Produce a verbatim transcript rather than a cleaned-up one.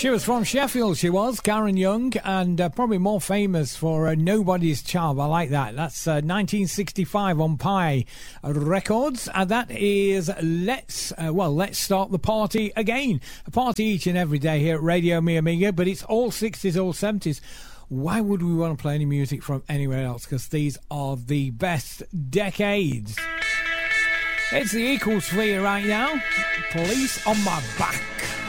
She was from Sheffield, she was, Karen Young, and uh, probably more famous for uh, Nobody's Child. I like that. That's uh, nineteen sixty-five on Pi Records, and that is Let's, uh, well, Let's Start the Party Again. A party each and every day here at Radio Mi Amiga, but it's all sixties, all seventies. Why would we want to play any music from anywhere else? Because these are the best decades. It's the Equals for you right now. Police on My Back.